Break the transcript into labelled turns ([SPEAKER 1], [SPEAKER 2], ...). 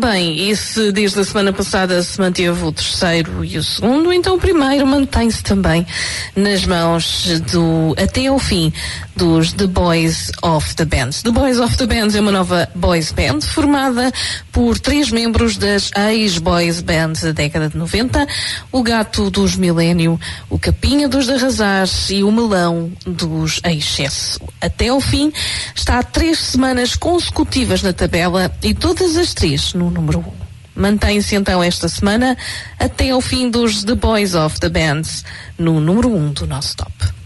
[SPEAKER 1] Bem, e se desde a semana passada se manteve o terceiro e o segundo, então o primeiro mantém-se também nas mãos do até ao fim dos The Boys of the Band. The Boys of the Band é uma nova boys band formada por 3 membros das ex-boys band da década de 90, o Gato dos Milénio, o Capinha dos de Arrasar e o Melão dos Excesso. Até ao fim está há 3 semanas consecutivas na tabela e todas as 3 no número 1. Mantém-se então esta semana até ao fim dos The Boys of the Band no número 1 do nosso top.